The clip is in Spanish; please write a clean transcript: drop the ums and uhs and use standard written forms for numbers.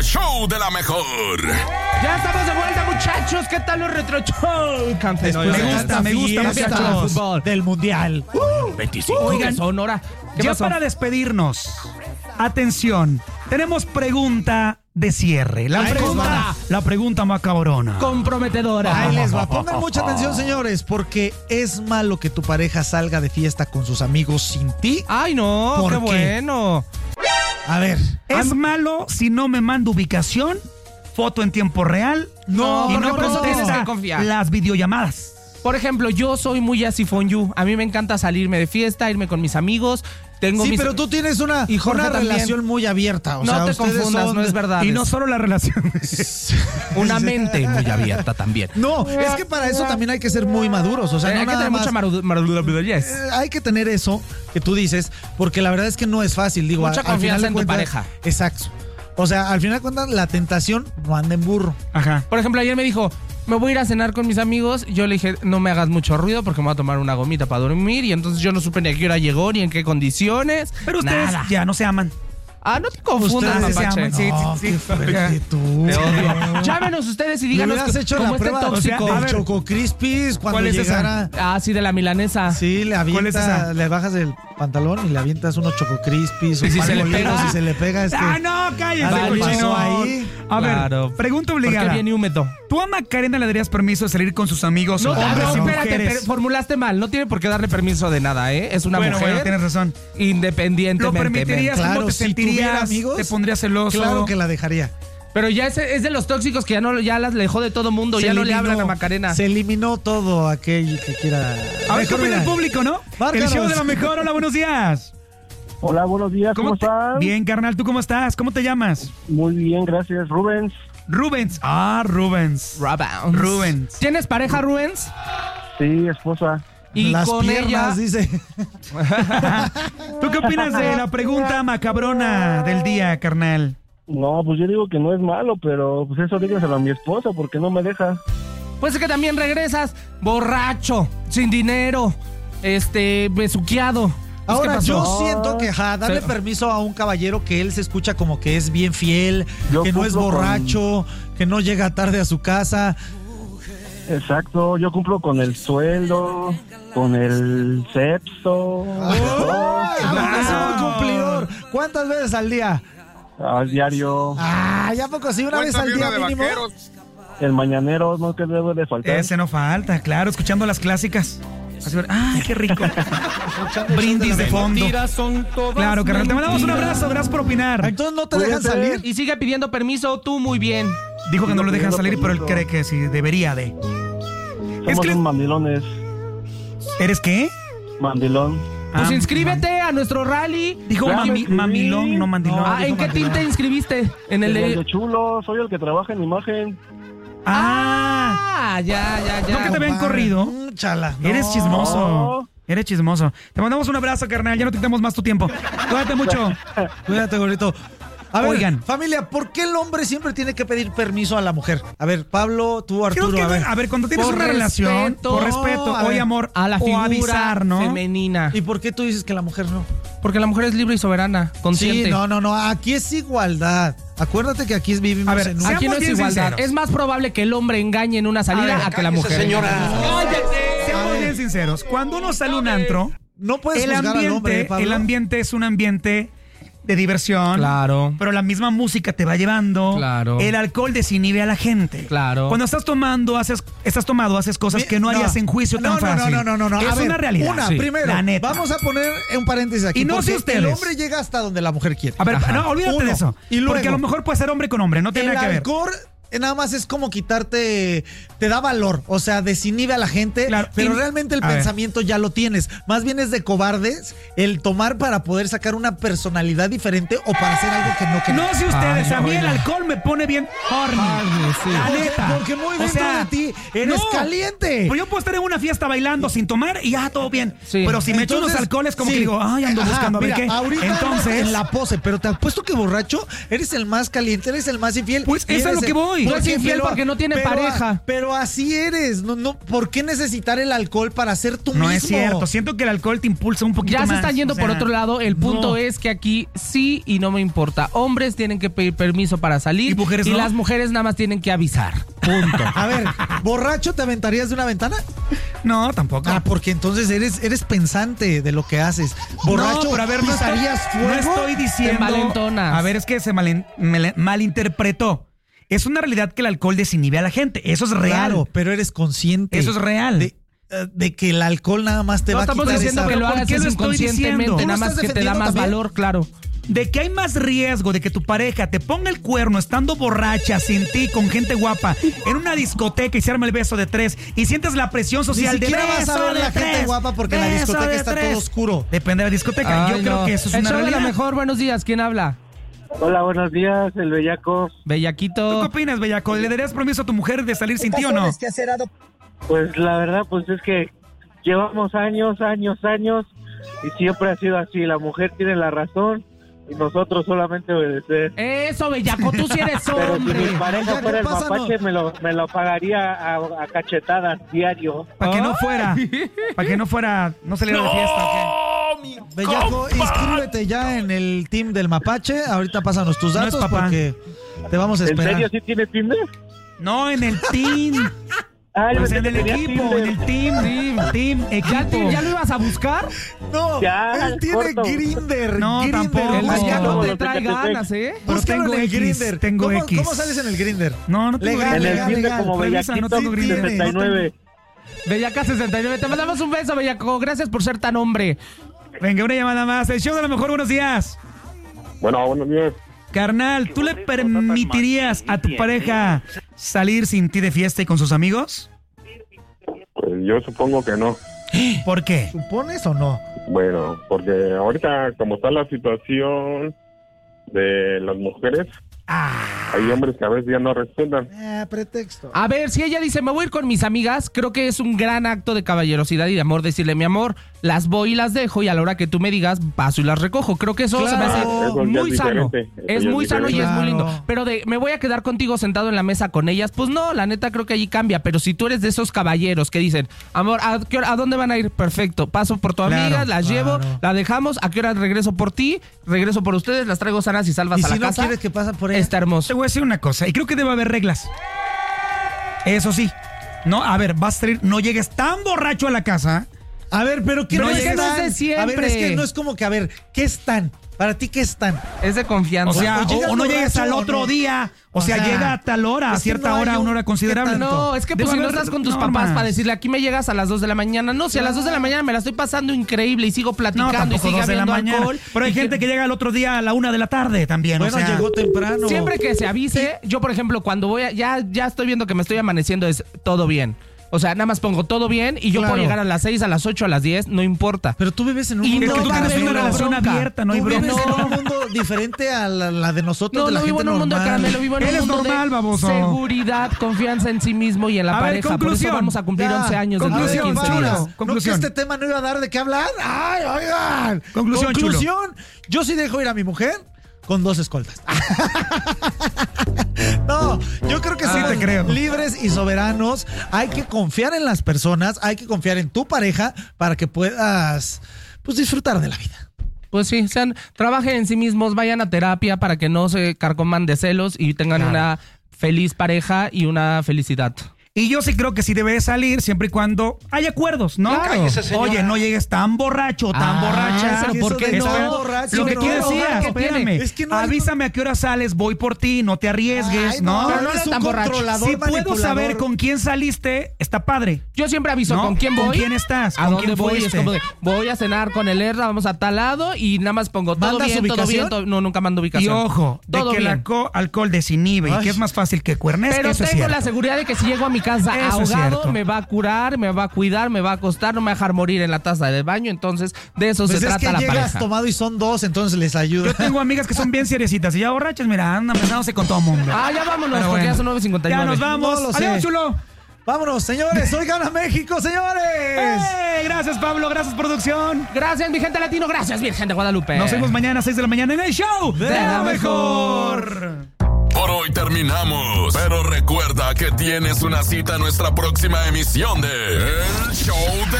show de la mejor. Ya estamos de vuelta, muchachos. ¿Qué tal los retro show? Me gusta muchachos. Fútbol del mundial. 25 Oigan, de Sonora. ¿Qué ya pasó? para despedirnos, atención, tenemos pregunta de cierre. La pregunta macabrona. Comprometedora. Ahí les va. Pongan mucha atención, señores, porque es malo que tu pareja salga de fiesta con sus amigos sin ti. Ay, no, ¿Por qué qué? bueno. A ver. ¿Es malo si no me manda ubicación, foto en tiempo real? No, y porque no por eso tienes contesta que confiar. las videollamadas. Por ejemplo, yo soy muy así for you. A mí me encanta salirme de fiesta, irme con mis amigos. Tengo Sí, mis... pero tú tienes una Y Jorge también. relación muy abierta. O No sea, te ustedes confundas, son- no es verdad. Y no solo la relación. Una mente muy abierta también. No, es que para eso también hay que ser muy maduros. O sea, no hay que nada tener más- mucha madurez. Hay que tener eso que tú dices, porque la verdad es que no es fácil. Digo, Mucha al final confianza de en tu cuentas- pareja. Exacto. O sea, al final de cuentas, la tentación no anda en burro. Ajá. Por ejemplo, ayer me dijo, me voy a ir a cenar con mis amigos. Yo le dije, no me hagas mucho ruido porque me voy a tomar una gomita para dormir. Y entonces yo no supe ni a qué hora llegó ni en qué condiciones. Pero ustedes Nada. ya no se aman. Ah, no te confundas, Ustedes se mapache. aman. Sí, No, sí, qué sí. fuerte tú. Te odio. Llámenos ustedes y Le díganos hubieras hecho cómo la está prueba tóxico. del a ver. Choco Crispis cuando ¿Cuál es esa? llegara. Ah, sí, de la milanesa. Sí, le ¿Cuál es avientas, esa? le bajas el pantalón y le avientas unos Choco Crispis. ¿Y si se le pega? Si se le pega, es que... ¡Ah, no! ¡Cállese, Algo cochino! pasó ahí. A ver, Claro. pregunta Porque obligada. viene húmedo. ¿Tú a Macarena le darías permiso de salir con sus amigos, No, hombres no, y espérate, mujeres? formulaste mal. No tiene por qué darle permiso de nada, ¿eh? Es una Bueno, mujer tienes razón. independientemente. ¿Lo permitirías? Claro, ¿Cómo te si tuviera sentirías? amigos, ¿Te pondrías celoso? Claro que la dejaría. Pero ya es de los tóxicos que ya las dejó de todo mundo. Se Ya no le eliminó- hablan a Macarena. Se eliminó todo aquel que quiera... A ver, ¿qué Mejor opina el mira. público, no? Márcanos. El show de la mejor. Hola, buenos días. Hola, buenos días, ¿cómo estás? Bien, carnal, ¿tú cómo estás? ¿Cómo te llamas? Muy bien, gracias. Rubens, Rubens. Ah, Rubens. Rubens. ¿Tienes pareja, Rubens? sí, esposa. Y Las con piernas, ella. dice. ¿Tú qué opinas de la pregunta macabrona del día, carnal? No, pues yo digo que no es malo, pero pues eso dígaselo a mi esposa porque no me deja. Pues es que también regresas borracho, sin dinero, besuqueado. Pues, ¿qué Ahora, pasó? yo siento que darle Sí. permiso a un caballero que él se escucha como que es bien fiel, Yo que no es cumplo borracho, que no llega tarde a su casa. Exacto, yo cumplo con el sueldo, con el sexo, Es un cumplidor. ¿Cuántas veces al día? al diario, Ah, ¿ya poco sí? ¿Una vez al día mínimo? el mañanero, no que debe de faltar. Ese no falta, claro, escuchando las clásicas. Así, ¡ay, qué rico! Brindis de fondo. Claro, carnal, te mandamos un abrazo, gracias por opinar. Entonces no te dejan Cuídate. salir. Y sigue pidiendo permiso, tú muy bien. Dijo que no lo dejan salir, pero él cree que sí, debería de. Es Somos que un mandilones, ¿Eres qué? mandilón. Pues Ah, inscríbete a nuestro rally. Dijo Claro que sí. mamilón, no mandilón. Ah, ¿en qué team te inscribiste? En el El de... de chulo, soy el que trabaja en imagen. Ah, ya. ¿no que te habían corrido? Chala. Eres chismoso. No. Eres chismoso. Te mandamos un abrazo, carnal. Ya no te quitamos más tu tiempo. Cuídate mucho. Cuídate, gordito. A ver, Oigan. familia, ¿por qué el hombre siempre tiene que pedir permiso a la mujer? A ver, Pablo, tú, Creo Arturo, que, a ver. cuando tienes Por una relación, respeto. por respeto, A ver, oye, amor, A la o figura avisar, ¿no? femenina. ¿Y por qué tú dices que la mujer no? Porque la mujer es libre y soberana, consciente. Sí, no, aquí es igualdad. Acuérdate que aquí vivimos A ver, en un... Aquí no Seamos es bien igualdad. sinceros. Es más probable que el hombre engañe en una salida a que la mujer. Seamos bien sinceros. Cuando uno sale a un antro, No puedes el juzgar al hombre, Pablo. el ambiente es un ambiente de diversión. Claro. Pero la misma música te va llevando. Claro. El alcohol desinhibe a la gente. Claro. Cuando estás tomado, haces cosas que no harías en juicio tan fácil. No. Es A ver, una realidad. Una, Sí, primero, la neta. vamos a poner un paréntesis aquí. Y no sé porque ustedes. el hombre llega hasta donde la mujer quiere. A ver, Ajá. no, olvídate Uno. de eso. Y luego, porque a lo mejor puede ser hombre con hombre, no tiene el nada que ver. alcohol nada más es como quitarte, te da valor, o sea, desinhibe a la gente, Claro, pero y- realmente el a ver. pensamiento ya lo tienes. Más bien es de cobardes el tomar para poder sacar una personalidad diferente o para hacer algo que no queremos. No sé ustedes, Ay, a mí el oiga. alcohol me pone bien horny. sí. La neta. Porque muy O dentro sea, de ti eres no. caliente. Pues yo puedo estar en una fiesta bailando sin tomar y ya todo bien. Sí. Pero si me echo unos Entonces, alcoholes, como sí. que digo, ay, ando Ajá, buscando a ver mira, qué. Ahorita Entonces, en la pose, pero te apuesto que borracho eres el más caliente, eres el más infiel. pues y es a eres lo que el- voy. soy. No es infiel porque no tiene pareja. Pero así eres. No, ¿por qué necesitar el alcohol para ser tú mismo? No es cierto. Siento que el alcohol te impulsa un poquito más. Ya se están yendo por otro lado. El punto es que aquí sí y no me importa. Hombres tienen que pedir permiso para salir. ¿Y mujeres no? Las mujeres nada más tienen que avisar. Punto. A ver, ¿borracho te aventarías de una ventana? No, tampoco. Porque entonces eres pensante de lo que haces. Borracho, no, pero a ver, ¿pisarías fuego? No estoy diciendo... Te malentonas. A ver, es que se malinterpretó. Es una realidad que el alcohol desinhibe a la gente. Eso es real. Claro, pero eres consciente. Eso es real. De que el alcohol nada más te va a quitar esa... No estamos diciendo que lo hagas inconscientemente, nada más que te da más valor, claro. De que hay más riesgo de que tu pareja te ponga el cuerno estando borracha, sin ti, con gente guapa, en una discoteca y se arma el beso de 3 y sientes la presión social de beso de 3. Ni siquiera vas a ver la gente guapa porque en la discoteca está todo oscuro. Depende de la discoteca. Yo creo que eso es una realidad. A lo mejor, buenos días, ¿quién habla? Hola, buenos días, el bellaco. Bellaquito. ¿Tú qué opinas, bellaco? ¿Le darías permiso a tu mujer de salir sin ti o no? Pues la verdad, pues es que llevamos años y siempre ha sido así. La mujer tiene la razón y nosotros solamente obedecer. Eso, bellaco, tú sí eres Pero hombre. si mi pareja fuera el mapache, me lo pagaría a cachetadas diario. Para que no fuera, no saliera de fiesta. Bellaco, inscríbete ya en el team del mapache. Ahorita pásanos tus datos porque te vamos a esperar. ¿En serio sí tiene Tinder? No, en el team. Pues en el equipo, en el team, equipo. ¿Ya lo ibas a buscar? No, ya, él tiene Grindr. No, tampoco. El bellaco no. te trae ganas, ¿eh? Pero tengo X, tengo X. ¿Cómo sales en el Grindr? No tengo legal, en el Grindr como Bellaquito, no tengo Grindr. 69. Bellaca 69. Te mandamos un beso, bellaco. Gracias por ser tan hombre. Venga, una llamada más. El show de lo mejor, buenos días. Bueno, buenos días. Carnal, ¿tú le permitirías a tu pareja salir sin ti de fiesta y con sus amigos? Pues yo supongo que no. ¿Por qué? ¿Supones o no? Bueno, porque ahorita como está la situación de las mujeres, hay hombres que a veces ya no respetan. Pretexto. A ver, si ella dice, me voy a ir con mis amigas, creo que es un gran acto de caballerosidad y de amor decirle, mi amor, las voy y las dejo y a la hora que tú me digas, paso y las recojo. Creo que eso se me hace muy sano. Es muy sano y es muy lindo. Pero me voy a quedar contigo sentado en la mesa con ellas, pues no, la neta creo que allí cambia. Pero si tú eres de esos caballeros que dicen, amor, ¿a dónde van a ir? Perfecto, paso por tu amiga, las llevo, la dejamos, ¿a qué hora regreso por ti? Regreso por ustedes, las traigo sanas y salvas a la casa. ¿Y si no quieres que pasen por ella? Está hermoso. Te voy a decir una cosa, y creo que debe haber reglas. Eso sí. No, a ver, vas a salir, no llegues tan borracho a la casa. A ver, pero ¿qué no es de siempre? A ver, es que no es como que, a ver, ¿qué están? Para ti, ¿qué están? Es de confianza. O sea, o no llegues al otro día. O sea, llega a tal hora, a cierta hora, una hora considerable. No, es que pues si no estás con tus papás para decirle, aquí me llegas a las 2 de la mañana. No, si a las 2 de la mañana me la estoy pasando increíble y sigo platicando y sigue habiendo alcohol. Pero hay gente que llega al otro día a la 1 de la tarde también. Bueno, o sea, llegó temprano. Siempre que se avise, yo por ejemplo, cuando voy ya estoy viendo que me estoy amaneciendo, es todo bien. O sea, nada más pongo todo bien y yo puedo llegar a las 6, a las 8, a las 10, no importa. Pero tú vives en un mundo... Es que tú tienes una relación abierta, no hay broma. Tú bronca. vives en un mundo diferente a la de nosotros, de la no vivo gente en un mundo de normal. caramelo, vivo en un mundo normal, de baboso. seguridad, confianza en sí mismo y en la pareja. Conclusión. Por eso vamos a cumplir 11 años dentro de 15 días. Conclusión. ¿No que este tema no iba a dar de qué hablar? ¡Ay, oigan! Conclusión, Yo sí dejo ir a mi mujer con 2 escoltas. No, yo creo que somos libres y soberanos. Hay que confiar en las personas, hay que confiar en tu pareja para que puedas, pues, disfrutar de la vida. Pues sí, trabajen en sí mismos, vayan a terapia para que no se carcoman de celos y tengan una feliz pareja y una felicidad. Y yo sí creo que sí debe salir siempre y cuando hay acuerdos, ¿no? Claro. Oye, no llegues tan borracho, tan borracha. Pero ¿por qué no? Borracho, Lo que no, tú decías, espérame. Es que no avísame a qué hora sales, voy por ti, no te arriesgues, Ay, ¿no? Pero no eres eres un tan borracho. controlador, Si puedo manipulador. saber con quién saliste, está padre. Yo siempre aviso ¿No? con quién voy. ¿Con quién estás? ¿A ¿Con dónde quién voy? fuiste? Es como de, voy a cenar con el Erra, vamos a tal lado y nada más pongo todo ¿Mandas bien, ubicación? no, nunca mando Y ubicación. ojo, de todo que bien. el alcohol desinhibe y que es más fácil que cuernes. Pero eso es tengo cierto. la seguridad de que si llego a mi casa Eso es ahogado, cierto. me va a curar, me va a cuidar, me va a acostar, no me va a dejar morir en la taza del baño. Entonces, de eso Pues se es trata que la llegas pareja. tomado y son 2, entonces les ayuda. Yo tengo amigas que son bien seriecitas y ya borrachas, mira, andan besándose con todo mundo. Ah, ya vámonos, Pero porque bueno. ya son 9:59. Ya nos vamos. No lo sé. Adiós, chulo. Vámonos, señores. Hoy gana México, señores. Gracias, Pablo. Gracias, producción. Gracias, mi gente latino. Gracias, Virgen de Guadalupe. Nos vemos mañana a 6 de la mañana en el show de la mejor. Por hoy terminamos, pero recuerda que tienes una cita en nuestra próxima emisión de El Show de